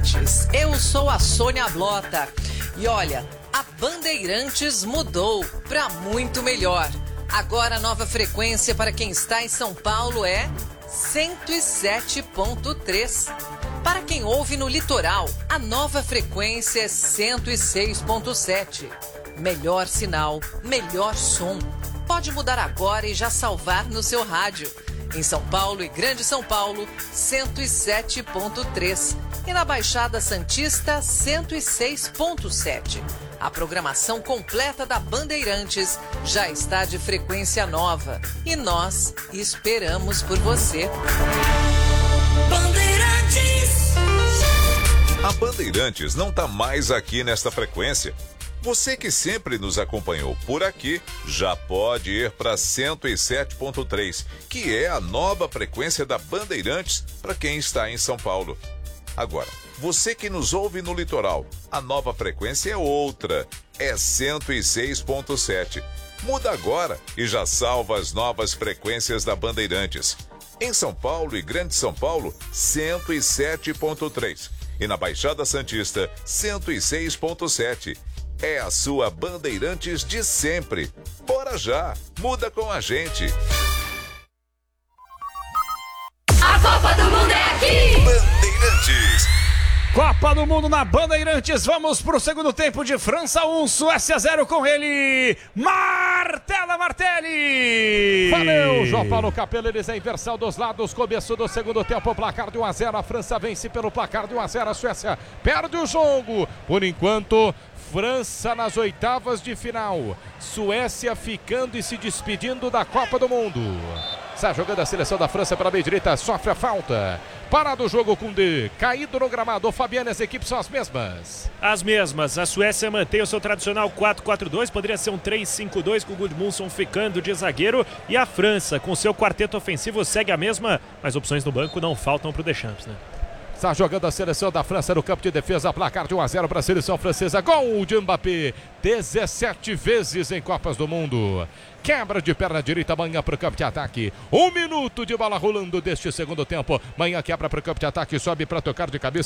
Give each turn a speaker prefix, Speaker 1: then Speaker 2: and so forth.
Speaker 1: Bandeirantes. Eu sou a Sônia Blota. E olha, a Bandeirantes mudou para muito melhor. Agora a nova frequência para quem está em São Paulo é 107.3. Para quem ouve no litoral, a nova frequência é 106.7. Melhor sinal, melhor som. Pode mudar agora e já salvar no seu rádio. Em São Paulo e Grande São Paulo, 107.3. E na Baixada Santista, 106.7. A programação completa da Bandeirantes já está de frequência nova. E nós esperamos por você.
Speaker 2: Bandeirantes.
Speaker 3: A Bandeirantes não está mais aqui nesta frequência. Você que sempre nos acompanhou por aqui, já pode ir para 107.3, que é a nova frequência da Bandeirantes para quem está em São Paulo. Agora, você que nos ouve no litoral, a nova frequência é outra, é 106.7. Muda agora e já salva as novas frequências da Bandeirantes. Em São Paulo e Grande São Paulo, 107.3. E na Baixada Santista, 106.7. É a sua Bandeirantes de sempre. Bora já, muda com a gente.
Speaker 2: A Copa do Mundo é aqui!
Speaker 3: Bandeirantes.
Speaker 4: Copa do Mundo na Bandeirantes, vamos pro segundo tempo de França 1, Suécia 0 com ele, Martela Martelli!
Speaker 5: Valeu, João Paulo Capello, eles a inversão dos lados, começo do segundo tempo, placar de 1-0, a França vence pelo placar de 1-0, a Suécia perde o jogo, por enquanto... França nas oitavas de final. Suécia ficando e se despedindo da Copa do Mundo. Sai jogando a seleção da França pela meia direita, sofre a falta. Parado o jogo com D, caído no gramado. Fabiano, as equipes são as mesmas.
Speaker 6: As mesmas. A Suécia mantém o seu tradicional 4-4-2, poderia ser um 3-5-2 com o Gudmundsson ficando de zagueiro. E a França, com seu quarteto ofensivo, segue a mesma, mas opções no banco não faltam para o Deschamps, né?
Speaker 5: Está jogando a seleção da França no campo de defesa, placar de 1-0 para a seleção francesa. Gol de Mbappé, 17 vezes em Copas do Mundo. Quebra de perna direita, Manhã para o campo de ataque. 1 minuto de bola rolando deste segundo tempo. Manhã quebra para o campo de ataque, sobe para tocar de cabeça.